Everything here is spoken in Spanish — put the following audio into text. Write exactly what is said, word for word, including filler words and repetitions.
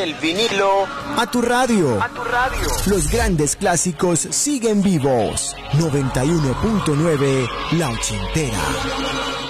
del vinilo a tu radio. a tu radio. Los grandes clásicos siguen vivos. noventa y uno punto nueve La Ochentera.